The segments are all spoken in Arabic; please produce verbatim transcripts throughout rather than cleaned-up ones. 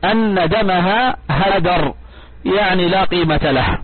أن دمها هدر، يعني لا قيمة له،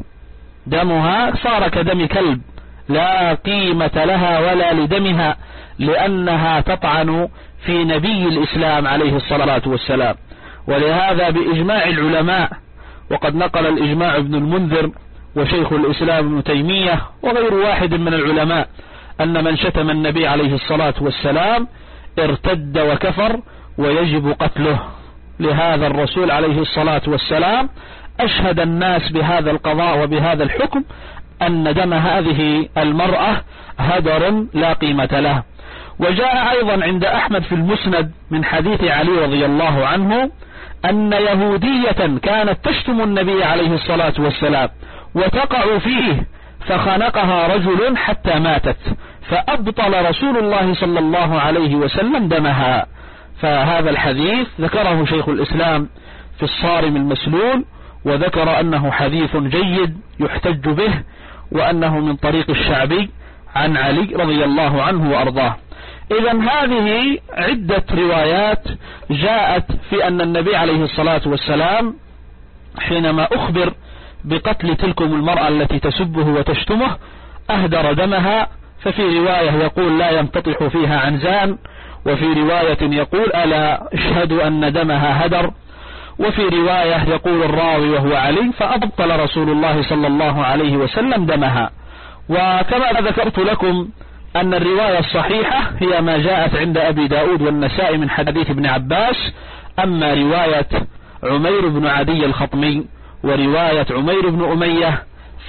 دمها صار كدم كلب لا قيمة لها ولا لدمها، لأنها تطعن في نبي الإسلام عليه الصلاة والسلام. ولهذا بإجماع العلماء، وقد نقل الإجماع ابن المنذر وشيخ الإسلام ابن تيمية وغير واحد من العلماء، أن من شتم النبي عليه الصلاة والسلام ارتد وكفر ويجب قتله. لهذا الرسول عليه الصلاة والسلام أشهد الناس بهذا القضاء وبهذا الحكم، أن دم هذه المرأة هدر لا قيمة له. وجاء أيضا عند أحمد في المسند من حديث علي رضي الله عنه أن يهودية كانت تشتم النبي عليه الصلاة والسلام وتقع فيه، فخنقها رجل حتى ماتت، فأبطل رسول الله صلى الله عليه وسلم دمها. فهذا الحديث ذكره شيخ الإسلام في الصارم المسلول، وذكر أنه حديث جيد يحتج به، وأنه من طريق الشعبي عن علي رضي الله عنه وأرضاه. إذن هذه عدة روايات جاءت في أن النبي عليه الصلاة والسلام حينما أخبر بقتل تلكم المرأة التي تسبه وتشتمه أهدر دمها. ففي رواية يقول لا ينتطح فيها عنزان، وفي رواية يقول ألا اشهدوا أن دمها هدر، وفي رواية يقول الراوي وهو علي فأبطل رسول الله صلى الله عليه وسلم دمها. وكما ذكرت لكم أن الرواية الصحيحة هي ما جاءت عند أبي داود والنسائي من حديث ابن عباس. أما رواية عمير بن عدي الخطمي ورواية عمير بن أمية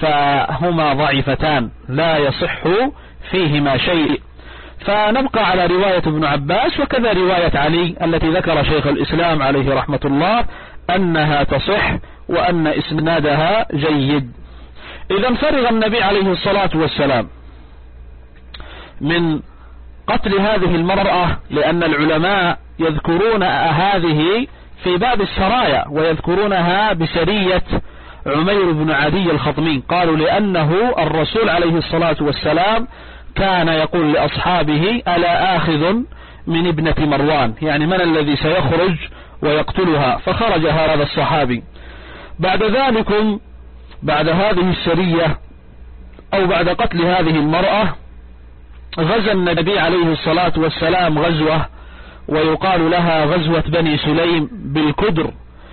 فهما ضعيفتان لا يصح فيهما شيء، فنبقى على رواية ابن عباس وكذا رواية علي التي ذكر شيخ الإسلام عليه رحمة الله أنها تصح وأن إسنادها جيد. إذا فرغ النبي عليه الصلاة والسلام من قتل هذه المرأة، لأن العلماء يذكرون هذه في باب السرايا ويذكرونها بسرية عمير بن عدي الخطمي. قالوا لأنه الرسول عليه الصلاة والسلام كان يقول لأصحابه ألا آخذ من ابنة مروان، يعني من الذي سيخرج ويقتلها؟ فخرج هذا الصحابي. بعد ذلك بعد هذه السرية أو بعد قتل هذه المرأة غزا النبي عليه الصلاة والسلام غزوة ويقال لها غزوة بني سليم بالكدر.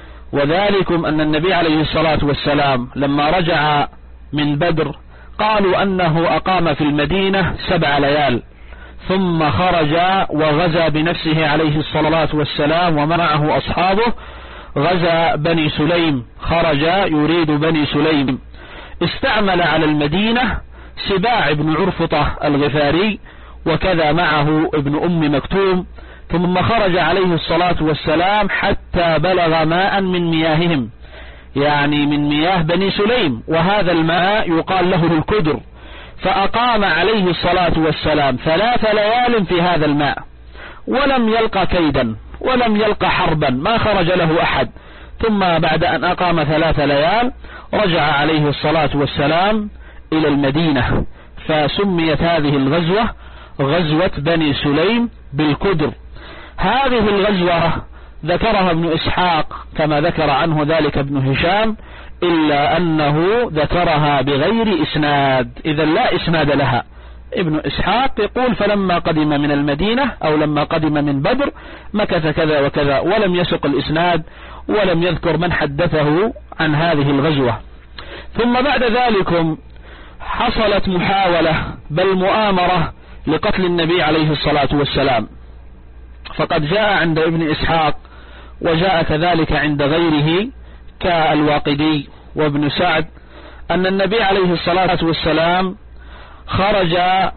وذلكم أن النبي عليه الصلاة والسلام لما رجع من بدر قالوا أنه أقام في المدينة سبع ليال، ثم خرج وغزا بنفسه عليه الصلاة والسلام ومعه أصحابه غزا بني سليم، خرج يريد بني سليم. استعمل على المدينة سباع بن عرفطة الغفاري وكذا معه ابن أم مكتوم، ثم خرج عليه الصلاة والسلام حتى بلغ ماء من مياههم، يعني من مياه بني سليم، وهذا الماء يقال له الكدر. فأقام عليه الصلاة والسلام ثلاث ليال في هذا الماء ولم يلقى كيدا ولم يلقى حربا، ما خرج له أحد. ثم بعد أن أقام ثلاث ليال رجع عليه الصلاة والسلام إلى المدينة، فسميت هذه الغزوة غزوة بني سليم بالكدر. هذه الغزوة ذكرها ابن إسحاق كما ذكر عنه ذلك ابن هشام، إلا أنه ذكرها بغير إسناد، إذا لا إسناد لها. ابن إسحاق يقول فلما قدم من المدينة أو لما قدم من بدر مكث كذا وكذا، ولم يسق الإسناد ولم يذكر من حدثه عن هذه الغزوة. ثم بعد ذلك حصلت محاولة بل مؤامرة لقتل النبي عليه الصلاة والسلام، فقد جاء عند ابن إسحاق وجاء كذلك عند غيره كالواقدي وابن سعد أن النبي عليه الصلاة والسلام خرج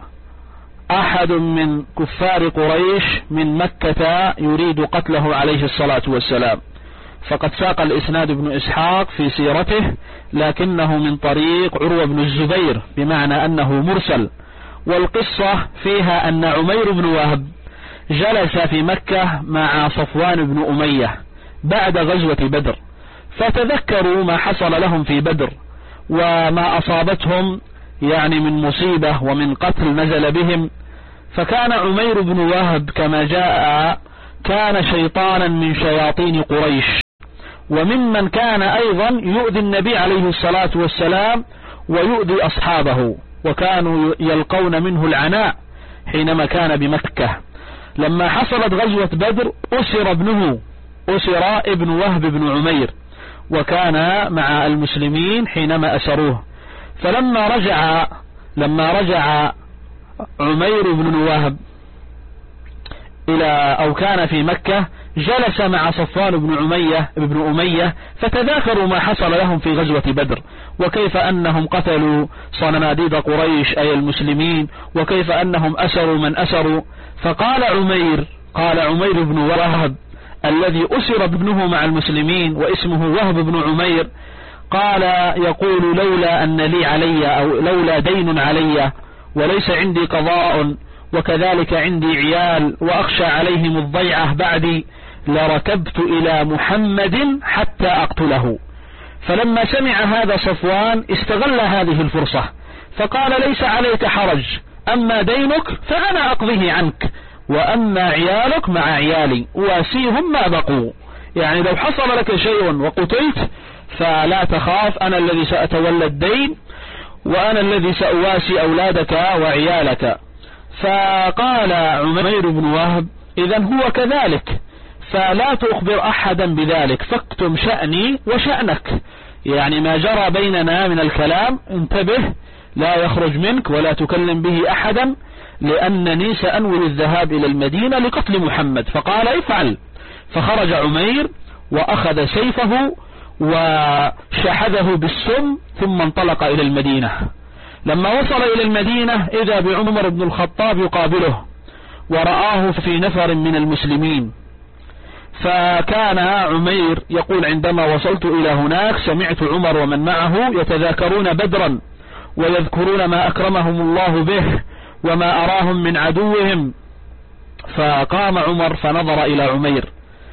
أحد من كفار قريش من مكة يريد قتله عليه الصلاة والسلام، فقد ساق الإسناد ابن إسحاق في سيرته لكنه من طريق عروة بن الزبير بمعنى أنه مرسل. والقصة فيها أن عمير بن وهب جلس في مكة مع صفوان بن أمية بعد غزوة بدر، فتذكروا ما حصل لهم في بدر وما أصابتهم يعني من مصيبة ومن قتل نزل بهم. فكان عمير بن وهب كما جاء كان شيطانا من شياطين قريش، وممن كان أيضا يؤذي النبي عليه الصلاة والسلام ويؤذي أصحابه، وكانوا يلقون منه العناء حينما كان بمكة. لما حصلت غزوة بدر أسر ابنه، أسر ابن وهب بن عمير، وكان مع المسلمين حينما أسروه. فلما رجع لما رجع عمير بن وهب إلى أو كان في مكة، جلس مع صفوان بن أمية بن أمية فتذاكروا ما حصل لهم في غزوة بدر، وكيف أنهم قتلوا صناديد قريش أي المسلمين، وكيف أنهم أسروا من أسروا. فقال عمير قال عمير بن وهب الذي أسر ابنه مع المسلمين واسمه وهب بن عمير، قال يقول لولا أن لي علي أو لولا دين علي وليس عندي قضاء وكذلك عندي عيال وأخشى عليهم الضيعة بعدي لركبت إلى محمد حتى أقتله. فلما سمع هذا صفوان استغل هذه الفرصة فقال ليس عليك حرج، أما دينك فأنا أقضيه عنك، وأما عيالك مع عيالي واسيهم ما بقوا، يعني لو حصل لك شيء وقتلت فلا تخاف، أنا الذي سأتولى الدين وأنا الذي سأواسي أولادك وعيالك. فقال عمير بن وهب إذن هو كذلك، فلا تخبر أحدا بذلك، فاكتم شأني وشأنك، يعني ما جرى بيننا من الكلام انتبه لا يخرج منك ولا تكلم به أحدا، لأنني سأنوي الذهاب إلى المدينة لقتل محمد. فقال افعل. فخرج عمير وأخذ سيفه وشحذه بالسم ثم انطلق إلى المدينة. لما وصل إلى المدينة إذا بعمر بن الخطاب يقابله ورآه في نفر من المسلمين. فكان عمير يقول عندما وصلت إلى هناك سمعت عمر ومن معه يتذاكرون بدرا ويذكرون ما أكرمهم الله به وما أراهم من عدوهم. فقام عمر فنظر إلى عمير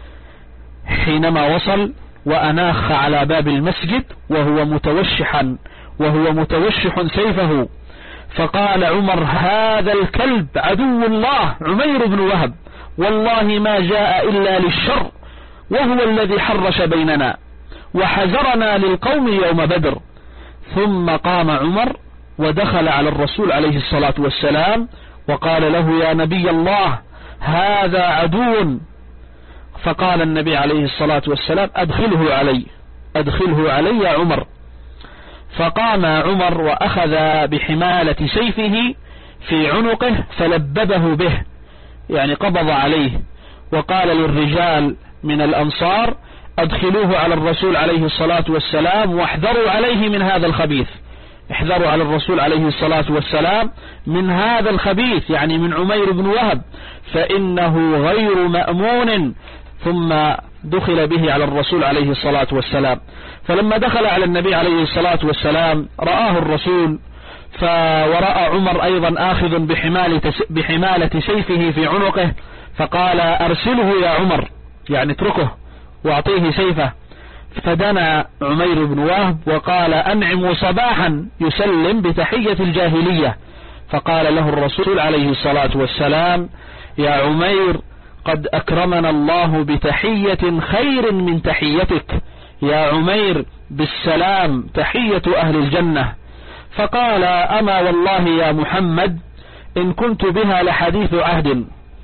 حينما وصل وأناخ على باب المسجد وهو متوشحا وهو متوشح سيفه، فقال عمر هذا الكلب عدو الله عمير بن وهب، والله ما جاء إلا للشر، وهو الذي حرش بيننا وحذرنا للقوم يوم بدر. ثم قام عمر ودخل على الرسول عليه الصلاة والسلام وقال له يا نبي الله هذا عدو. فقال النبي عليه الصلاة والسلام أدخله علي أدخله علي يا عمر. فقام عمر وأخذ بحمالة سيفه في عنقه فلببه به، يعني قبض عليه، وقال للرجال من الأنصار أدخلوه على الرسول عليه الصلاة والسلام واحذروا عليه من هذا الخبيث، احذروا على الرسول عليه الصلاة والسلام من هذا الخبيث، يعني من عمير بن وهب، فإنه غير مأمون. ثم دخل به على الرسول عليه الصلاة والسلام. فلما دخل على النبي عليه الصلاة والسلام رآه الرسول ورأى عمر أيضا آخذ بحمالة, بحمالة سيفه في عنقه، فقال أرسله يا عمر، يعني اتركه وأعطيه سيفه. فدنا عمير بن وهب وقال أنعم صباحا يسلم بتحية الجاهلية. فقال له الرسول عليه الصلاة والسلام يا عمير قد أكرمنا الله بتحية خير من تحيتك، يا عمير بالسلام تحية أهل الجنة. فقال أما والله يا محمد إن كنت بها لحديث عهد.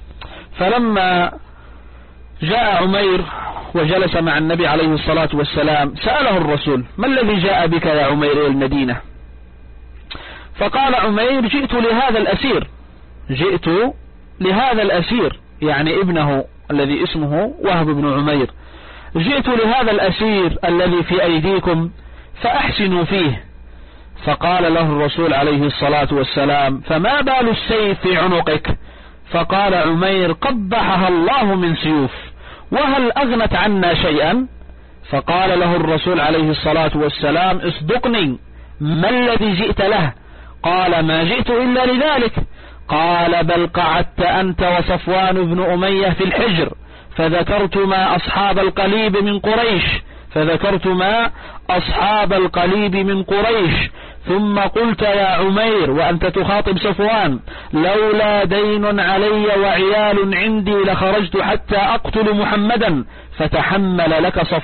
فلما جاء عمير وجلس مع النبي عليه الصلاة والسلام سأله الرسول ما الذي جاء بك يا عمير إلى المدينة؟ فقال عمير جئت لهذا الأسير جئت لهذا الأسير يعني ابنه الذي اسمه وهب بن عمير، جئت لهذا الأسير الذي في أيديكم فأحسنوا فيه. فقال له الرسول عليه الصلاة والسلام فما بال السيف في عنقك؟ فقال عمير قبحها الله من سيوف، وهل أغنت عنا شيئا؟ فقال له الرسول عليه الصلاة والسلام اصدقني ما الذي جئت له؟ قال ما جئت إلا لذلك. قال بل قعدت أنت وصفوان بن أمية في الحجر فذكرتما أصحاب القليب من قريش فذكرتما أصحاب القليب من قريش ثم قلت يا عمير وأنت تخاطب صفوان لولا دين علي وعيال عندي لخرجت حتى أقتل محمدا فتحمل لك صفوان